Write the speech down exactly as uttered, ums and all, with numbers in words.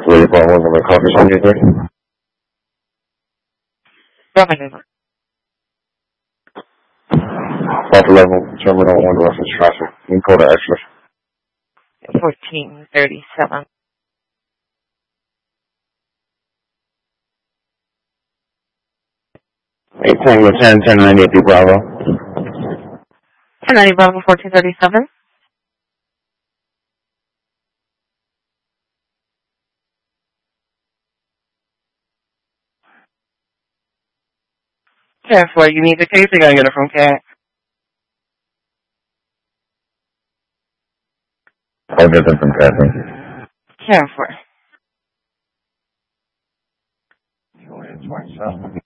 forty-four one, the coffee seventy-three. Affirmative. South eleven, Terminal one, reference traffic. You can call the extra. fourteen thirty-seven. eight Tango ten, ten ninety-eight Bravo. ten ninety Bravo, fourteen thirty-seven. ten four, you need the case, you gotta get it from Cat. I'll get them from Catherine. ten four. twenty-seven.